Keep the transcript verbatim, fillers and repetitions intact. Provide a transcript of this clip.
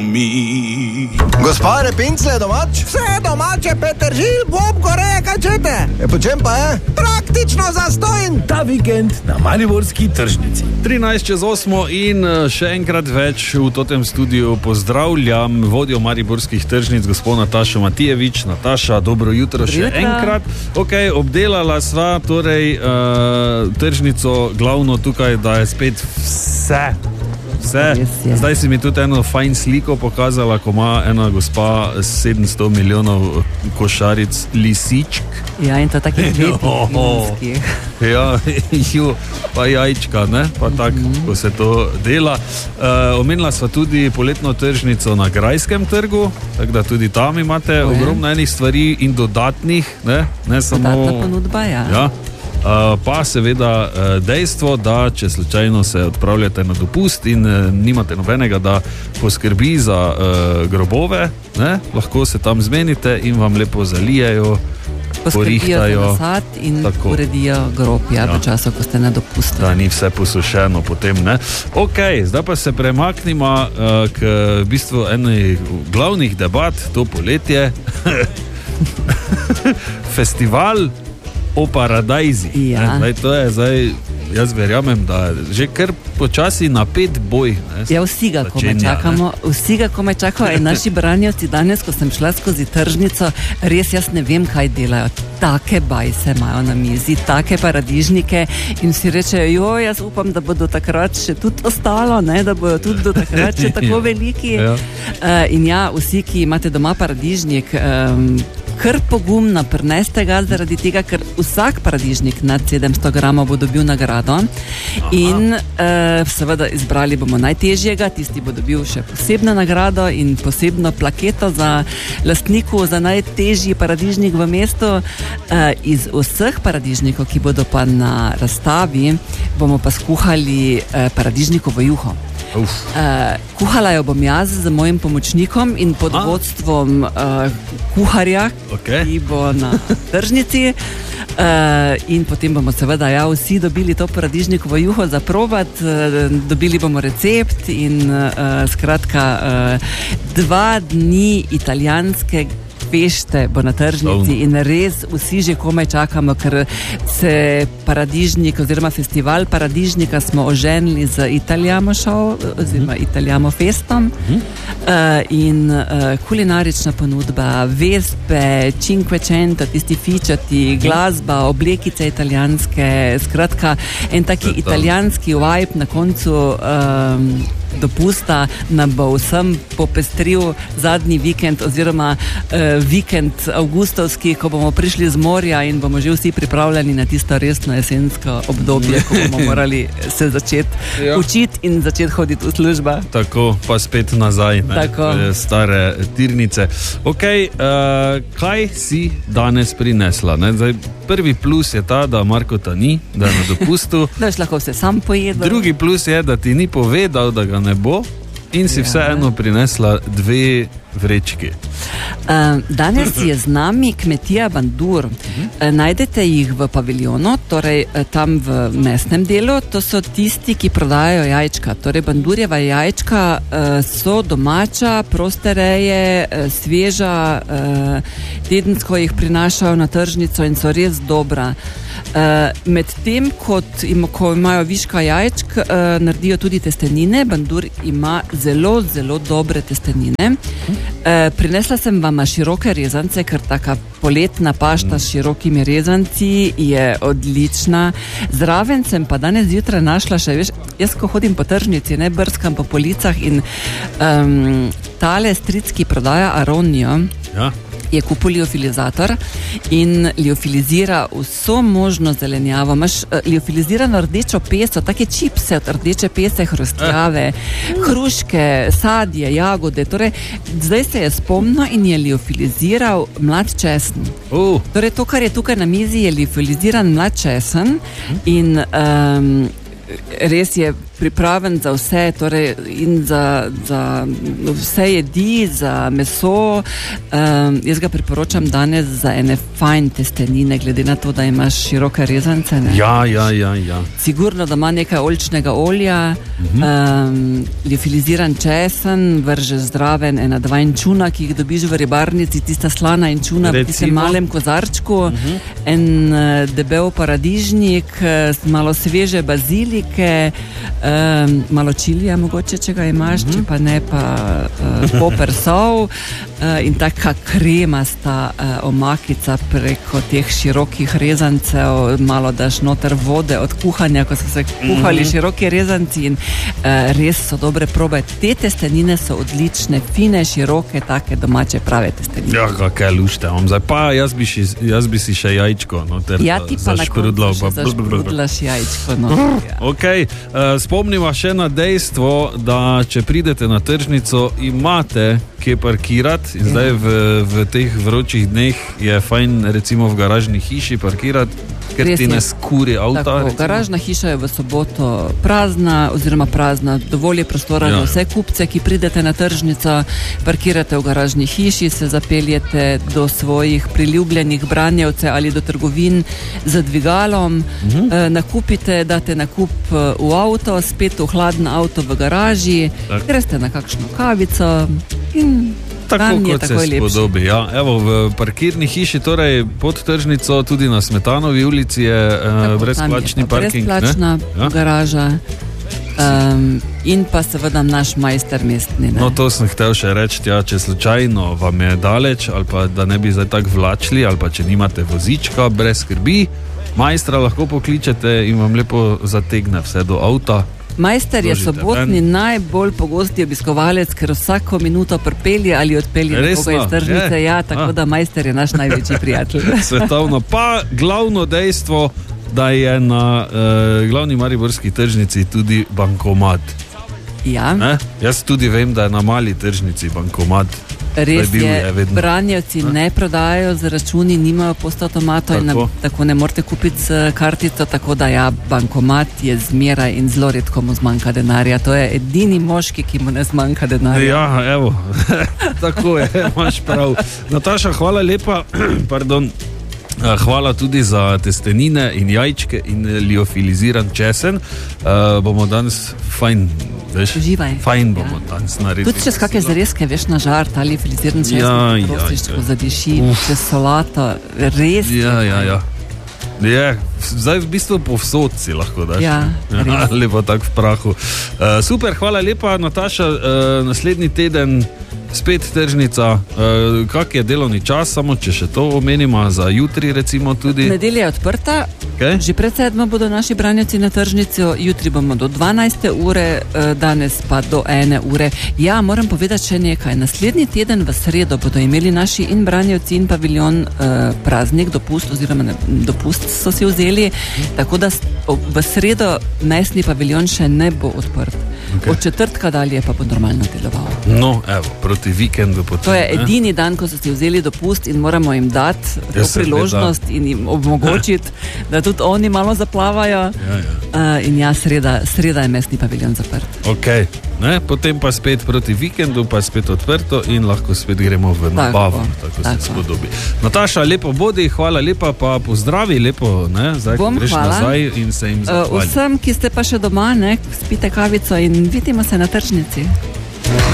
Mi. Gospa Repincle, domač? Vse domače, Petržil, bob, gore, kaj čete? E, po čem pa je? Praktično zastojn. Ta vikend na mariborski tržnici. trinajst čez osmo in še enkrat več v totem studiu pozdravljam vodjo mariborskih tržnic, gospod Natašo Matijevič. Nataša, dobro jutro še Jutra. enkrat. Ok, obdelala sva torej uh, tržnico glavno tukaj, da je spet vse. Vse. Zdaj si mi tudi eno fajn sliko pokazala, ko ima ena gospa sedemsto milijonov košaric lisičk. Ja, in to takih lepih. Ja, ju, pa jajčka, ne? Pa tako, mm-hmm. ko se to dela. Uh, omenila sva tudi poletno tržnico na Grajskem trgu, tako da tudi tam imate to ogromno enih stvari in dodatnih, ne? Ne samo... Dodatna ponudba, ja. Ja. Uh, pa seveda uh, dejstvo, da če slučajno se odpravljate na dopust in uh, nimate nobenega, da poskrbi za uh, grobove, ne? Lahko se tam zmenite in vam lepo zalijejo, poskrbijo za nasad in tako uredijo grob, ja, ja. v času, ko ste na dopustu. Da ni vse posušeno potem, ne? Ok, zdaj pa se premaknimo uh, k v bistvu eni glavnih debat to poletje. Festival o paradajzi. Ja. Zdaj, to je zdaj, jaz verjamem, da že kar počasi napet boj. Ne, ja, vsi ga komaj čakamo, vsi ga komaj čakamo in naši branjevci danes, ko sem šla skozi tržnico, res jaz ne vem, kaj delajo. Take bajse imajo na mizi, take paradižnike in si rečejo, jo, jaz upam, da bodo takrat še tudi ostalo, ne, da bodo tudi do takrat še tako veliki. Ja. Uh, in ja, vsi, ki imate doma paradižnik, um, kar pogumno prineste ga, zaradi tega, ker vsak paradižnik nad sedemsto gramov bo dobil nagrado. Aha. In uh, seveda izbrali bomo najtežjega, tisti bo dobil še posebno nagrado in posebno plaketo za lastniku za najtežji paradižnik v mestu. Uh, iz vseh paradižnikov, ki bodo pa na razstavi, bomo pa skuhali uh, paradižnikovo juho. Uh, kuhala jo bom jaz z mojim pomočnikom in pod A? vodstvom uh, kuharja, okay. ki bo na tržnici. Uh, in potem bomo seveda ja, vsi dobili to paradižnikovo juho za probat, uh, dobili bomo recept in uh, skratka uh, dva dni italijanske fešte bo na tržnici in res vsi že komaj čakamo, ker se paradižnik oziroma festival paradižnika smo oženili z Italijamo show oziroma Italijamo festom uh, in uh, kulinarična ponudba, vespe, cinquecento, tisti fičati, glasba, oblekice italijanske, skratka en taki italijanski vibe na koncu um, dopusta nam bo vsem popestril zadnji vikend oziroma uh, vikend avgustovski, ko bomo prišli z morja in bomo že vsi pripravljeni na tisto resno jesensko obdobje, ko bomo morali se začeti ja. učiti in začeti hoditi v služba. Tako, pa spet nazaj, ne? Stare tirnice. Ok, uh, kaj si danes prinesla? Ne? Zdaj, prvi plus je ta, da Markota ni, da je na dopustu. Da je lahko vse sam pojedel. Drugi plus je, da ti ni povedal, da ga ne bo in si ja. vseeno prinesla dve vrečki. Uh, danes je z nami kmetija Bandur. Uh, najdete jih v paviljonu, torej uh, tam v mestnem delu. To so tisti, ki prodajajo jajčka. Torej Bandurjeva jajčka uh, so domača, proste reje, uh, sveža, uh, tedensko jih prinašajo na tržnico in so res dobra. Uh, med tem, kot im, ko imajo viška jajčk, uh, naredijo tudi testenine. Bandur ima zelo, zelo dobre testenine. Uh, prinesla sem vam široke rezance, ker taka poletna pašta s širokimi rezanci je odlična. Zraven sem pa danes zjutraj našla še, veš, jaz ko hodim po tržnici, ne, brskam po policah in um, tale stric, ki prodaja aronijo, ja. je kupil liofilizator in liofilizira vso možno zelenjavo. Imaš uh, liofilizirano rdečo peso, take čipse od rdeče pese, hrustljave, eh. hruške, sadje, jagode. Torej, zdaj se je spomnil in je liofiliziral mlad česen. Uh. Torej, to, kar je tukaj na mizi, je liofiliziran mlad česen in um, res je pripraven za vse, torej in za, za vse jedi, za meso. Um, jaz ga priporočam danes za ene fajn testenine, glede na to, da imaš široke rezance. Ne? Ja, ja, ja, ja. Sigurno, da ima nekaj oljčnega olja, Mhm. um, liofiliziran česen, vržeš zraven ena dva inčuna, ki jih dobiš v ribarnici, tista slana inčuna v tistem Recimo? malem kozarčku, en uh, debel paradižnik, uh, malo sveže bazilike, um, malo čilija mogoče, če ga imaš, če pa ne, pa uh, poper sol uh, in taka kremasta uh, omakica preko teh širokih rezancev, malo daš noter vode od kuhanja, ko so se kuhali široki rezanci in uh, res so dobre probe. Te testenine so odlične, fine, široke, take domače prave testenine. Ja, kakaj lušte imam zdaj. Pa jaz bi, ši, jaz bi si še jajčko noter Ja, ti pa na zašprudlal. koncu še zašprudlaš jajčko. No. Ja. Ok, uh, spomnimo še na dejstvo, da če pridete na tržnico, imate kje parkirati in zdaj v, v teh vročih dneh je fajn recimo v garažni hiši parkirati, ker Res ti je. ne skuri avta. Tako, recimo. garažna hiša je v soboto prazna oziroma prazna, dovolj je prostora Ja. za vse kupce, ki pridete na tržnico, parkirate v garažni hiši, se zapeljete do svojih priljubljenih branjevcev ali do trgovin z dvigalom, Mhm. eh, nakupite, date nakup eh, v avto, spet v hladen avto v garaži, Tak. greste na kakšno kavico in Tako dan je kot se takoj lepše. spodobi. Ja. Evo, v parkirni hiši, torej pod tržnico, tudi na Smetanovi ulici je uh, brezplačni Tam je pa parking. brezplačna ne? Ja? garaža. Um, in pa seveda naš majster mestni. Ne? No, to sem hotel še reči, ja, če slučajno vam je daleč, ali pa da ne bi zdaj tako vlačili, ali pa če nimate vozička, brez skrbi, majstra lahko pokličete in vam lepo zategne vse do avta. Majster je Vložite sobotni ven. najbolj pogosti obiskovalec, ker vsako minuto pripelje ali odpelje Resno? nekoga iz tržnice. Je? Ja, tako A. da majster je naš največji prijatelj. Svetovno. Pa glavno dejstvo, da je na uh, glavni mariborski tržnici tudi bankomat. Ja, Ne? Jaz tudi vem, da je na mali tržnici bankomat. res bil je, je vedno. branjevci ne prodajajo z računi, nimajo postautomatov in Tako. ne, tako ne morete kupiti z kartico, tako da ja, bankomat je zmeraj in zelo redko mu zmanjka denarja. To je edini moški, ki mu ne zmanjka denarja. Ja, evo, tako je, imaš prav. Nataša, hvala lepa, pardon. Eh, Hvala tudi za testenine in jajčke in liofiliziran česen. Uh, bomo danes fajn, veš, Uživaj. fajn bomo Ja. danes naredili. Tudi čez kakšne zrezke, veš, na žar, ali filiziran česen, Ja, ja, prostiš, ja. ko zadiši, čez solato, res. Ja, ja, ja. Je, zdaj v bistvu povsod si lahko daš. Ja, ne? res. Ali pa tako v prahu. Uh, super, hvala lepa, Nataša. Uh, naslednji teden spet tržnica. Uh, kak je delovni čas, samo če še to omenimo, za jutri recimo tudi. Nedelja je odprta, Okay. že pred sedmo bodo naši branjevci na tržnici, jutri bomo do dvanajste ure, eh, danes pa do ene ure. Ja, moram povedati še nekaj. Naslednji teden v sredo bodo imeli naši in branjevci in paviljon eh, praznik, dopust oziroma ne, dopust so si vzeli, tako da s- o- v sredo mestni paviljon še ne bo odprt. Okay. Od četrtka dalje pa bo normalno deloval. No, evo, proti vikendu potem. To je ne? edini dan, ko so si vzeli dopust in moramo jim dati to Ja, seveda. priložnost in jim omogočiti, da tudi oni malo zaplavajo. Ja, ja. Uh, in ja, sreda, sreda je mestni paviljon zaprt. Okay. Ne? Potem pa spet proti vikendu, pa spet odprto in lahko spet gremo v nabavo, tako, tako, tako se tako. spodobi. Nataša, lepo bodi, hvala lepa, pa pozdravi lepo, ne? Zdaj, ko Bom, greš hvala. nazaj in se jim Uh, zahvali. vsem, ki ste pa še doma, ne, spite kavico in vidimo se na tržnici.